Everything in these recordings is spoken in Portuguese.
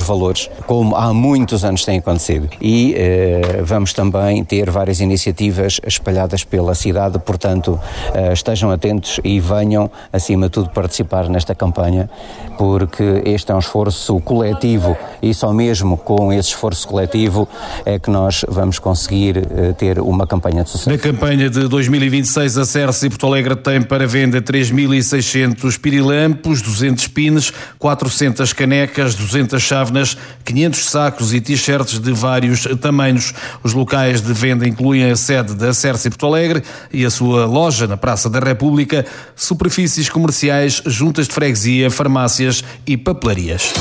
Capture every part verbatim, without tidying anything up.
valores, como há muitos anos tem acontecido. E eh, vamos também ter várias iniciativas espalhadas pela cidade, portanto, eh, estejam atentos e venham, acima de tudo, participar nesta campanha, porque este é um esforço coletivo e só mesmo com esse esforço coletivo é que nós vamos conseguir eh, ter uma campanha de sucesso. Na campanha de dois mil e vinte e seis, a Cerce e Porto Alegre tem para venda três mil e seiscentos pirilampos, duzentos pines, quatrocentas canecas, duzentas chávenas, quinhentos sacos e t-shirts de vários tamanhos. Os locais de venda incluem a sede da Cerce e Porto Alegre e a sua loja na Praça da República, superfícies comerciais, juntas de freguesia, farmácias e papelarias.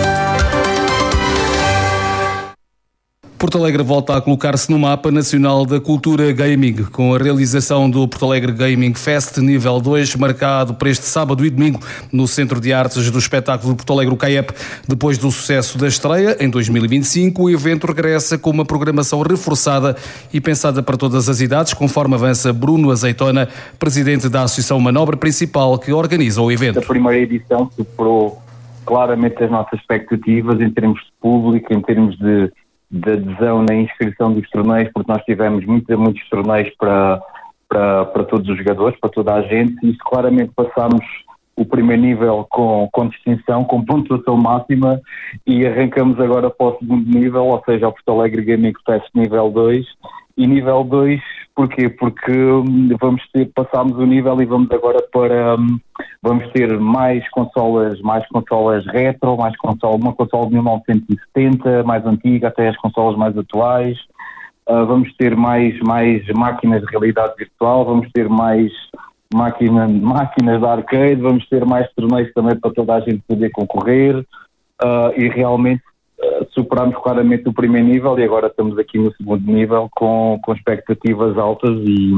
Porto Alegre volta a colocar-se no mapa nacional da cultura gaming, com a realização do Porto Alegre Gaming Fest nível dois, marcado para este sábado e domingo no Centro de Artes do Espetáculo de Porto Alegre, o C A E P. Depois do sucesso da estreia, em dois mil e vinte e cinco, o evento regressa com uma programação reforçada e pensada para todas as idades, conforme avança Bruno Azeitona, presidente da Associação Manobra Principal, que organiza o evento. A primeira edição superou claramente as nossas expectativas em termos de público, em termos de de adesão na inscrição dos torneios, porque nós tivemos muitos, muitos torneios para, para, para todos os jogadores, para toda a gente, e isso claramente passámos o primeiro nível com, com distinção, com pontuação máxima, e arrancamos agora para o segundo nível, ou seja, o Porto Alegre Gaming Fest nível dois, e nível dois, porquê? Porque vamos ter, passámos o nível e vamos agora para, vamos ter mais consolas, mais consolas retro, mais consola, uma consola de mil novecentos e setenta, mais antiga, até as consolas mais atuais, uh, vamos ter mais, mais máquinas de realidade virtual, vamos ter mais máquina, máquinas de arcade, vamos ter mais torneios também para toda a gente poder concorrer, uh, e realmente superámos claramente o primeiro nível e agora estamos aqui no segundo nível com, com expectativas altas e,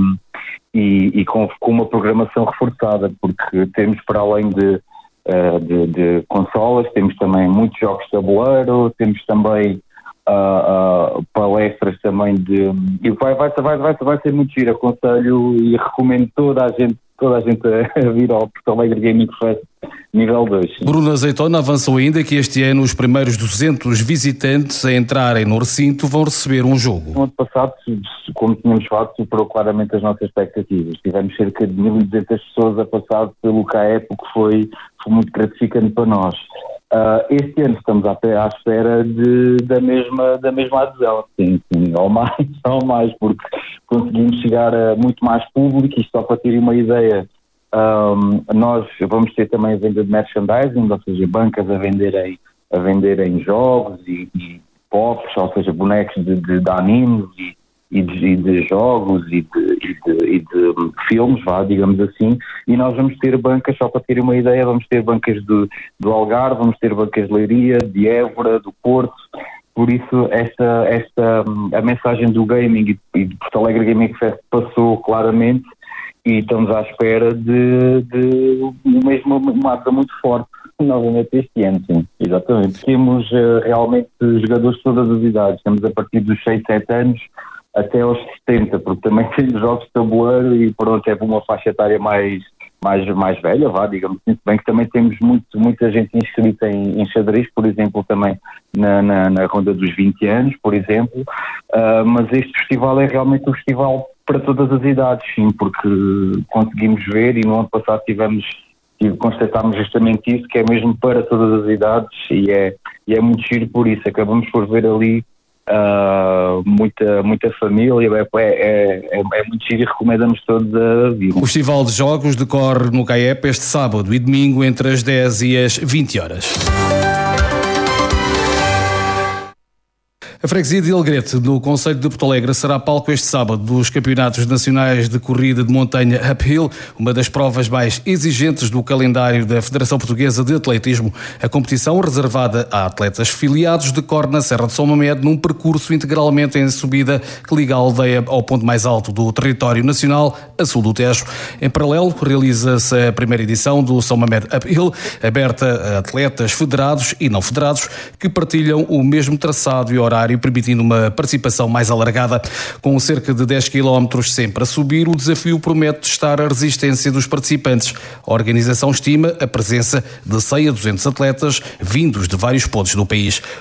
e, e com, com uma programação reforçada, porque temos, para além de, de, de consolas, temos também muitos jogos de tabuleiro, temos também uh, uh, palestras também de... E vai, vai, vai, vai, vai ser muito giro, aconselho e recomendo toda a gente, toda a gente a vir ao Porto Alegre Gaming Fest nível dois. Bruno Azeitona avançou ainda que este ano os primeiros duzentos visitantes a entrarem no recinto vão receber um jogo. No ano passado, como tínhamos falado, superou claramente as nossas expectativas. Tivemos cerca de mil e duzentas pessoas a passar pelo C A E P, o que foi, foi muito gratificante para nós. Uh, este ano estamos até à espera de, da, mesma, da mesma adesão, sim, sim, ou mais, ou mais, porque conseguimos chegar a muito mais público, e só para terem uma ideia, um, nós vamos ter também a venda de merchandising, ou seja, bancas a venderem, a venderem jogos e, e pops, ou seja, bonecos de, de, de animes e, e, de, e de jogos e de, e, de, e de filmes, vá, digamos assim, e nós vamos ter bancas, só para terem uma ideia, vamos ter bancas do, do Algarve, vamos ter bancas de Leiria, de Évora, do Porto. Por isso, esta, esta, a mensagem do gaming e de Porto Alegre Gaming Fest passou claramente, e estamos à espera de, de mesmo uma ata muito forte novamente este ano, sim, exatamente. Temos uh, realmente jogadores de todas as idades, temos a partir dos seis, sete anos até aos setenta, porque também temos jogos de tabuleiro e pronto, é uma faixa etária mais, mais, mais velha, vá, digamos assim, bem que também temos muito, muita gente inscrita em, em xadrez, por exemplo, também na, na, na ronda dos vinte anos, por exemplo, uh, mas este festival é realmente um festival para todas as idades, sim, porque conseguimos ver, e no ano passado tivemos, constatámos justamente isso, que é mesmo para todas as idades, e é, e é muito giro por isso, acabamos por ver ali Uh, muita, muita família, é, é, é, é muito giro e recomendamos todos a vir. O Festival de Jogos decorre no C A E P este sábado e domingo entre as dez e as vinte horas. A freguesia de Alegrete, no concelho de Porto Alegre, será palco este sábado dos Campeonatos Nacionais de Corrida de Montanha Uphill, uma das provas mais exigentes do calendário da Federação Portuguesa de Atletismo. A competição, reservada a atletas filiados, decorre na Serra de São Mamede, num percurso integralmente em subida que liga a aldeia ao ponto mais alto do território nacional, a sul do Tejo. Em paralelo, realiza-se a primeira edição do São Mamede Uphill, aberta a atletas federados e não federados, que partilham o mesmo traçado e horário, permitindo uma participação mais alargada. Com cerca de dez quilómetros sempre a subir, o desafio promete testar a resistência dos participantes. A organização estima a presença de cem a duzentos atletas vindos de vários pontos do país.